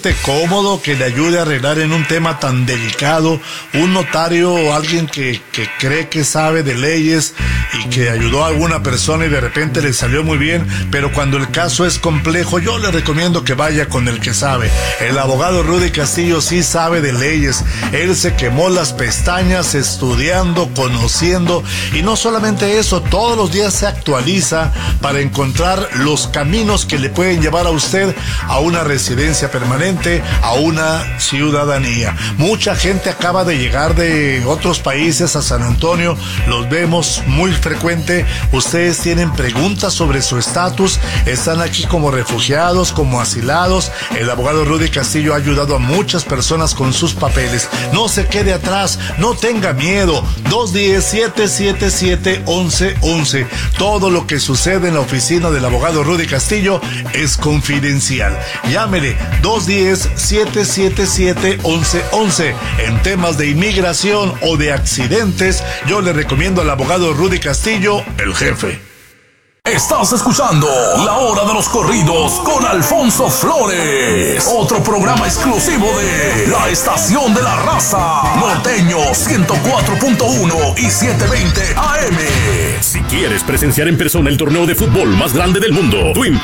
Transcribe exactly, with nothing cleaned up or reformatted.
siente cómodo, que le ayude a arreglar en un tema tan delicado, un notario o alguien que, que cree que sabe de leyes y que ayudó a alguna persona y de repente le salió muy bien, pero cuando el caso es complejo, yo le recomiendo que vaya con el que sabe. El abogado Rudy Castillo sí sabe de leyes. Él se quemó las pestañas estudiando, conociendo, y no solamente eso, todos los días se actualiza para encontrar los caminos que le pueden llevar a usted a una residencia permanente, a una ciudadanía. Mucha gente acaba de llegar de otros países a San Antonio, los vemos muy frecuente. Ustedes tienen preguntas sobre su estatus, están aquí como refugiados, como asilados. El abogado Rudy Castillo ha ayudado a muchas personas con sus papeles. No se quede atrás, no tenga miedo. dos uno cero, siete siete siete, once once. Todo lo que sucede en la oficina del abogado Rudy Castillo es confidencial. Llámele dos uno cero, siete siete siete, once once. En temas de inmigración o de accidentes, yo le recomiendo al abogado Rudy Castillo, el jefe. Estás escuchando La Hora de los Corridos con Alfonso Flores, otro programa exclusivo de La Estación de la Raza, Norteño ciento cuatro punto uno y setecientos veinte A M. Si quieres presenciar en persona el torneo de fútbol más grande del mundo, Twin